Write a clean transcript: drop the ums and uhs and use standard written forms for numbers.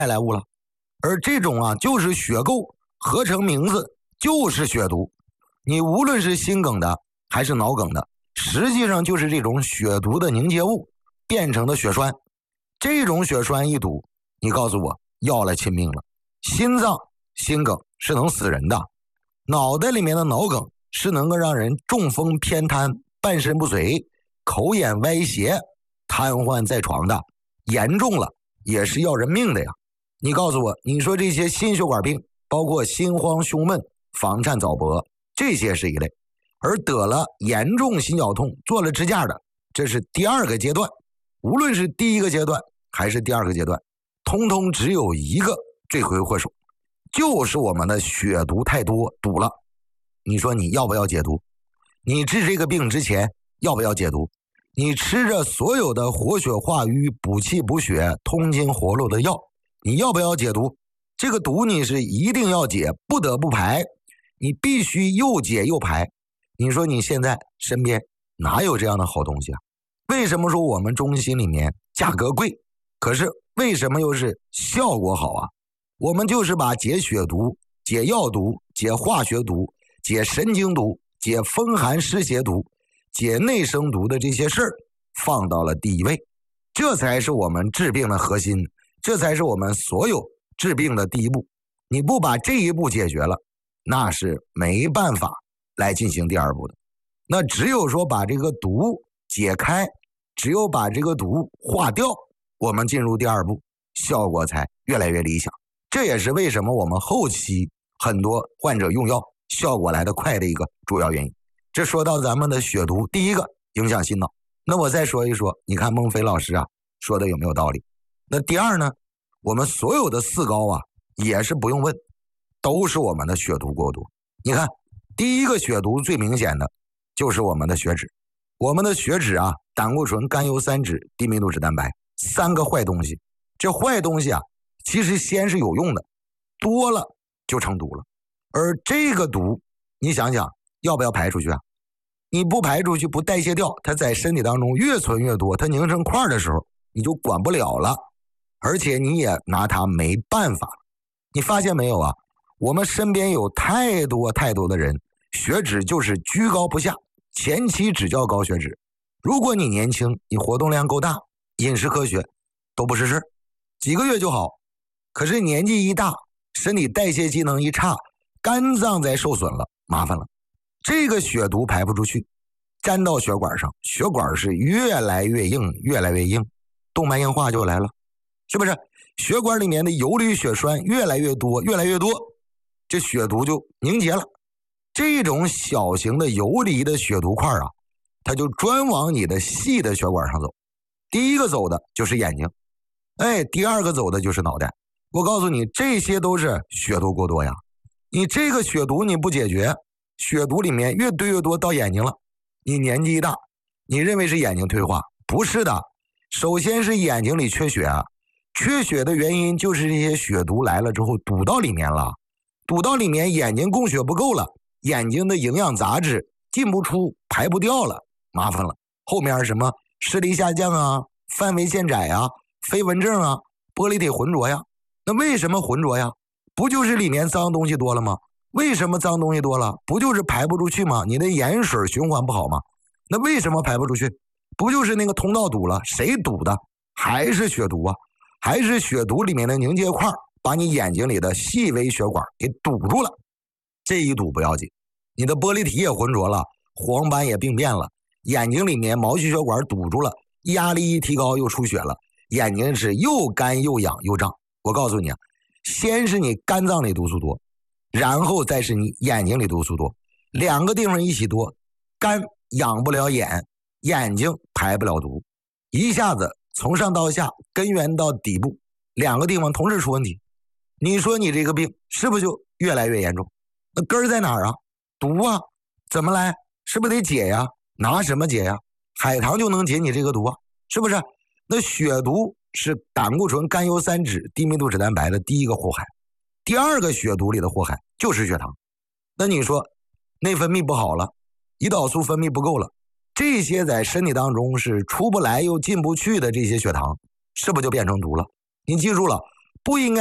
来物了。而这种就是血垢合成名字，就是血毒。你无论是心梗的还是脑梗的，实际上就是这种血毒的凝结物变成的血栓。这种血栓一堵，你告诉我要了亲命了。心脏心梗是能死人的，脑袋里面的脑梗是能够让人中风偏瘫、半身不遂、口眼歪斜、瘫痪在床的，严重了也是要人命的呀。你告诉我，你说这些心血管病，包括心慌胸闷、房颤早搏，这些是一类，而得了严重心绞痛做了支架的，这是第二个阶段。无论是第一个阶段还是第二个阶段，通通只有一个罪魁祸首，就是我们的血毒太多堵了。你说你要不要解毒？你治这个病之前要不要解毒？你吃着所有的活血化瘀、补气补血、通经活络的药，你要不要解毒？这个毒你是一定要解，不得不排，你必须又解又排。你说你现在身边哪有这样的好东西啊？为什么说我们中心里面价格贵，可是为什么又是效果好啊？我们就是把解血毒、解药毒、解化学毒、解神经毒、解风寒湿邪毒、解内生毒的这些事儿放到了第一位，这才是我们治病的核心，这才是我们所有治病的第一步。你不把这一步解决了，那是没办法来进行第二步的。那只有说把这个毒解开，只有把这个毒化掉，我们进入第二步，效果才越来越理想。这也是为什么我们后期很多患者用药效果来得快的一个主要原因。这说到咱们的血毒，第一个影响心脑。那我再说一说，你看孟非老师说的有没有道理？那第二呢，我们所有的四高也是不用问，都是我们的血毒过多。你看第一个血毒最明显的就是我们的血脂。我们的血脂胆固醇、甘油三酯、低密度脂蛋白，三个坏东西。这坏东西其实先是有用的，多了就成毒了。而这个毒你想想要不要排出去你不排出去，不代谢掉，它在身体当中越存越多，它凝成块的时候你就管不了了，而且你也拿它没办法。你发现没有我们身边有太多太多的人血脂就是居高不下，前期只叫高血脂。如果你年轻，你活动量够大，饮食科学都不是事，几个月就好。可是年纪一大，身体代谢机能一差，肝脏再受损了，麻烦了。这个血毒排不出去，粘到血管上，血管是越来越硬，越来越硬，动脉硬化就来了，是不是？血管里面的游离血栓越来越多，越来越多，这血毒就凝结了。这种小型的游离的血毒块它就专往你的细的血管上走。第一个走的就是眼睛，第二个走的就是脑袋。我告诉你，这些都是血毒过多呀。你这个血毒你不解决，血毒里面越堆越多到眼睛了，你年纪一大，你认为是眼睛退化，不是的。首先是眼睛里缺血缺血的原因就是这些血毒来了之后堵到里面了，堵到里面眼睛供血不够了，眼睛的营养杂质进不出，排不掉了，麻烦了。后面什么视力下降范围渐窄飞蚊症玻璃体浑浊呀。那为什么浑浊呀？不就是里面脏东西多了吗？为什么脏东西多了？不就是排不出去吗？你的盐水循环不好吗？那为什么排不出去？不就是那个通道堵了？谁堵的？还是血毒还是血毒里面的凝结块把你眼睛里的细微血管给堵住了。这一堵不要紧，你的玻璃体也浑浊了，黄斑也病变了，眼睛里面毛细血管堵住了，压力一提高又出血了，眼睛是又干又痒又胀。我告诉你先是你肝脏里毒素多，然后再是你眼睛里毒素多，两个地方一起多，肝养不了眼，眼睛排不了毒，一下子从上到下，根源到底部，两个地方同时出问题。你说你这个病是不是就越来越严重？那根儿在哪儿毒怎么来？是不是得解呀？拿什么解呀？海棠就能解你这个毒是不是？那血毒是胆固醇、甘油三酯、低密度脂蛋白的第一个祸害，第二个血毒里的祸害就是血糖。那你说内分泌不好了，胰岛素分泌不够了，这些在身体当中是出不来又进不去的这些血糖，是不是就变成毒了？你记住了， 不应该。